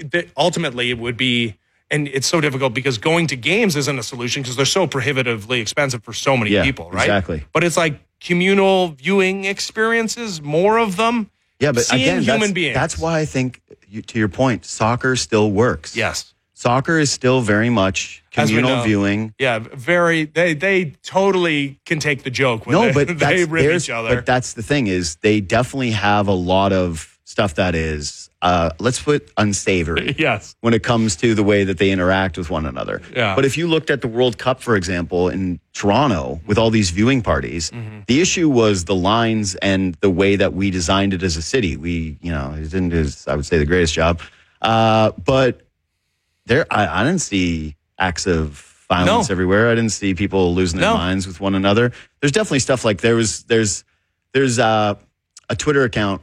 ultimately it would be, and it's so difficult because going to games isn't a solution because they're so prohibitively expensive for so many people, right? Exactly. But it's like communal viewing experiences, more of them. Yeah, but seeing again, human beings. That's why I think, to your point, soccer still works. Yes. Soccer is still very much communal viewing. Yeah, very. They totally can take the joke when they rip each other. But that's the thing is they definitely have a lot of stuff that is, let's put unsavory. Yes. When it comes to the way that they interact with one another. Yeah. But if you looked at the World Cup, for example, in Toronto with all these viewing parties, the issue was the lines and the way that we designed it as a city. We, it didn't do, I would say, the greatest job. But there, I didn't see acts of violence everywhere. I didn't see people losing their minds with one another. There's definitely stuff like there's a Twitter account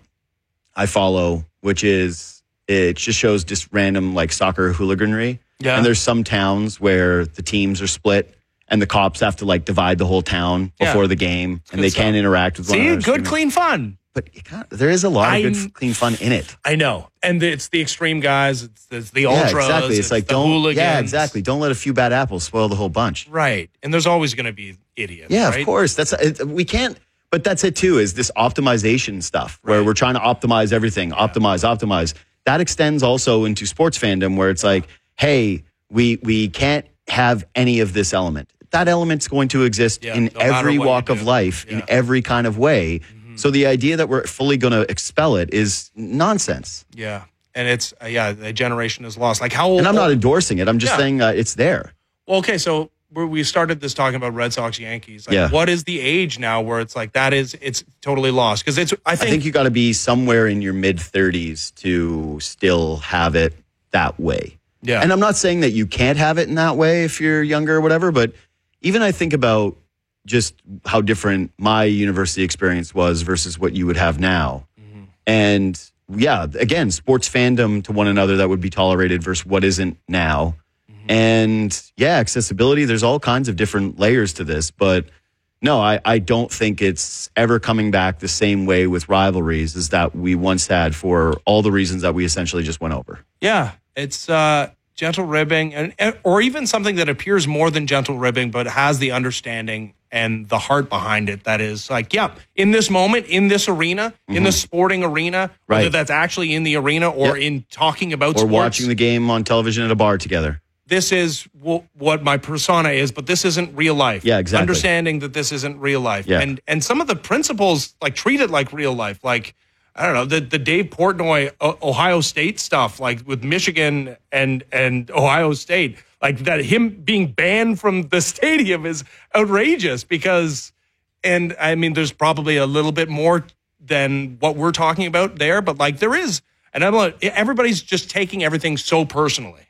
I follow, which is, it just shows just random like soccer hooliganry. Yeah. And there's some towns where the teams are split and the cops have to like divide the whole town before the game and they can't interact with one another. See, good, clean fun. But there is a lot of good, clean fun in it. I know. And it's the extreme guys. It's the ultras. Yeah, exactly. It's like, hooligans. Yeah, exactly. Don't let a few bad apples spoil the whole bunch. Right. And there's always going to be idiots. Yeah, right? Of course. We can't. But that's it too, is this optimization stuff where we're trying to optimize everything, optimize. That extends also into sports fandom where it's like, hey, we can't have any of this element. That element's going to exist in every walk of life, in every kind of way. So the idea that we're fully going to expel it is nonsense. Yeah. And it's, the generation is lost. Like how old? And I'm not endorsing it. I'm just saying it's there. Well, okay. So we started this talking about Red Sox, Yankees. Like, what is the age now where it's like it's totally lost? Because I think you got to be somewhere in your mid 30s to still have it that way. Yeah. And I'm not saying that you can't have it in that way if you're younger or whatever, but even I think about just how different my university experience was versus what you would have now. Mm-hmm. And again, sports fandom to one another that would be tolerated versus what isn't now. Mm-hmm. And accessibility, there's all kinds of different layers to this, but no, I don't think it's ever coming back the same way with rivalries as that we once had for all the reasons that we essentially just went over. Yeah, it's gentle ribbing or even something that appears more than gentle ribbing, but has the understanding and the heart behind it that is like, in this moment, in this arena, in the sporting arena, whether that's actually in the arena or in talking about sports. Or watching the game on television at a bar together. This is what my persona is, but this isn't real life. Yeah, exactly. Understanding that this isn't real life. Yeah. And some of the principles, like, treat it like real life. Like, I don't know, the Dave Portnoy Ohio State stuff, like with Michigan and Ohio State, like that him being banned from the stadium is outrageous because, and I mean, there's probably a little bit more than what we're talking about there, but like there is, and everybody's just taking everything so personally.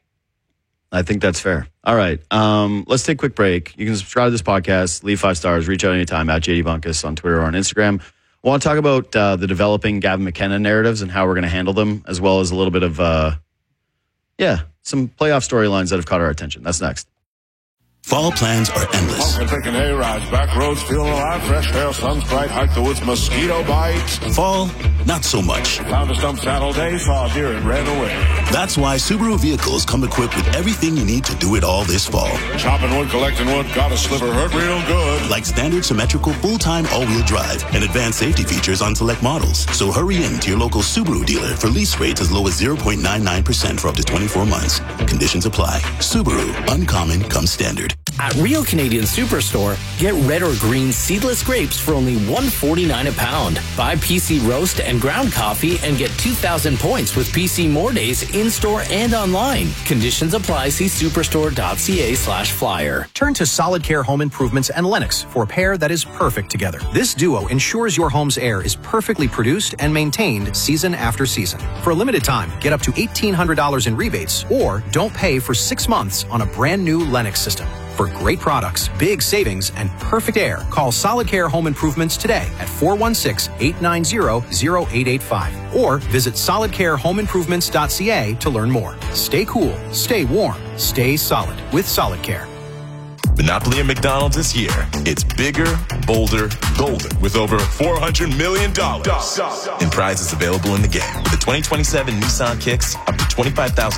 I think that's fair. All right. Let's take a quick break. You can subscribe to this podcast, leave 5 stars, reach out anytime at JD Bunkus on Twitter or on Instagram. I want to talk about the developing Gavin McKenna narratives and how we're going to handle them, as well as a little bit of, some playoff storylines that have caught our attention. That's next. Fall plans are endless. Taking hay rides, back roads, feeling alive, fresh air, sun's bright, hike the woods, mosquito bites. Fall, not so much. Found a stump saddle day, saw a deer and ran away. That's why Subaru vehicles come equipped with everything you need to do it all this fall. Chopping wood, collecting wood, got a sliver, hurt real good. Like standard symmetrical full-time all-wheel drive and advanced safety features on select models. So hurry in to your local Subaru dealer for lease rates as low as 0.99% for up to 24 months. Conditions apply. Subaru, uncommon comes standard. At Real Canadian Superstore, get red or green seedless grapes for only $1.49 a pound. Buy PC Roast and ground coffee and get 2,000 points with PC More Days in-store and online. Conditions apply. See superstore.ca/flyer. Turn to Solid Care Home Improvements and Lennox for a pair that is perfect together. This duo ensures your home's air is perfectly produced and maintained season after season. For a limited time, get up to $1,800 in rebates or don't pay for 6 months on a brand new Lennox system. For great products, big savings, and perfect air, call Solid Care Home Improvements today at 416-890-0885 or visit solidcarehomeimprovements.ca to learn more. Stay cool, stay warm, stay solid with Solid Care. Monopoly at McDonald's this year. It's bigger, bolder, golden with over $400 million in prizes available in the game. With the 2027 Nissan Kicks, up to $25,000